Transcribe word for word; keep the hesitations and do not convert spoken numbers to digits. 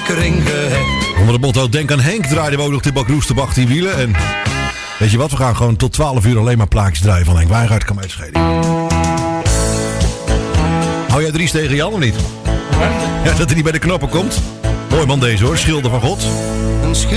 kring gehecht. Onder het motto Denk aan Henk draaiden we ook nog de Bakroes de Bach die wielen. En weet je wat, we gaan gewoon tot twaalf uur alleen maar plaatjes draaien van Henk Wijngaard. Kan mij het schelen. Hou jij Dries tegen Jan of niet? Ja, dat hij niet bij de knoppen komt. Mooi man deze hoor, Schilder van God. Een